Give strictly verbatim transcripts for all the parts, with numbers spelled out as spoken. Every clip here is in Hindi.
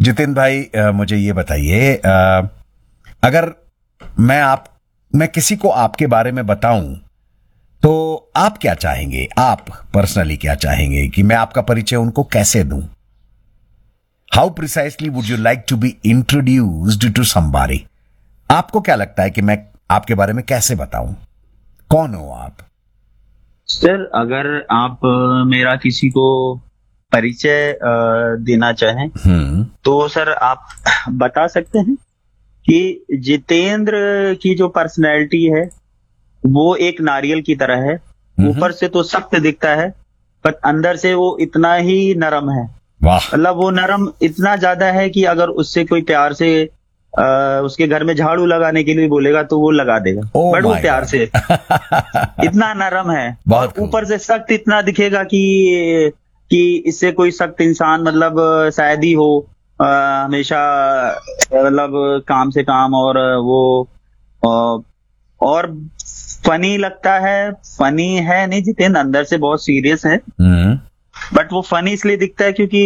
जितेंद्र भाई, आ, मुझे ये बताइए, आ, अगर मैं आप मैं किसी को आपके बारे में बताऊं तो आप क्या चाहेंगे? आप पर्सनली क्या चाहेंगे कि मैं आपका परिचय उनको कैसे दूं? How precisely would you like to be introduced to somebody? आपको क्या लगता है कि मैं आपके बारे में कैसे बताऊं? कौन हो आप? सर, अगर आप अ, मेरा किसी को परिचय अ, देना चाहें हम्म तो सर आप बता सकते हैं कि जितेंद्र की जो पर्सनैलिटी है वो एक नारियल की तरह है। हम्म। ऊपर से तो सख्त दिखता है पर अंदर से वो इतना ही नरम है। वाह। मतलब वो नरम इतना ज्यादा है कि अगर उससे कोई प्यार से आ, उसके घर में झाड़ू लगाने के लिए बोलेगा तो वो लगा देगा। Oh बट वो my प्यार God. से इतना नरम है। बहुत और खूब। ऊपर से सख्त इतना दिखेगा कि कि इससे कोई सख्त इंसान मतलब शायद ही हो। आ, हमेशा मतलब काम से काम और वो आ, और फनी लगता है। फनी है नहीं, जितेंद्र अंदर से बहुत सीरियस है। हम्म बट वो फनी इसलिए दिखता है क्योंकि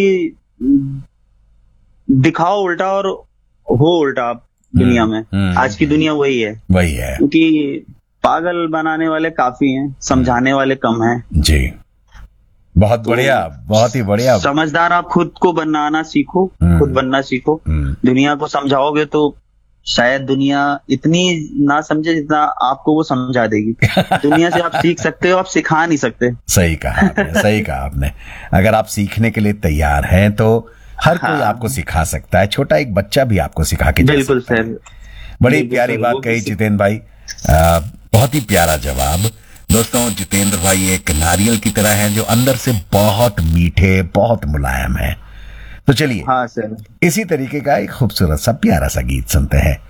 दिखाओ उल्टा और हो उल्टा आप दुनिया में। हम्म। आज की दुनिया वही है, वही है क्योंकि पागल बनाने वाले काफी हैं, समझाने वाले कम हैं। जी। बहुत तो बढ़िया, बहुत ही बढ़िया। समझदार आप खुद को बनाना सीखो, हम्म। खुद बनना सीखो। हम्म। दुनिया को समझाओगे तो शायद दुनिया इतनी ना समझे जितना आपको वो समझा देगी। दुनिया से आप सीख सकते हो, आप सिखा नहीं सकते। सही कहा आपने, सही कहा आपने। अगर आप सीखने के लिए तैयार हैं तो हर हाँ। कोई आपको सिखा सकता है। छोटा एक बच्चा भी आपको सिखा के जा बिल्कुल सकता है। सर, बड़ी बिल्कुल प्यारी सर, बात वो कही किसी- जितेंद्र भाई। आ, बहुत ही प्यारा जवाब। दोस्तों, जितेंद्र भाई एक नारियल की तरह हैं जो अंदर से बहुत मीठे, बहुत मुलायम है। तो चलिए हाँ सर। इसी तरीके का एक खूबसूरत सा प्यारा सा गीत सुनते हैं।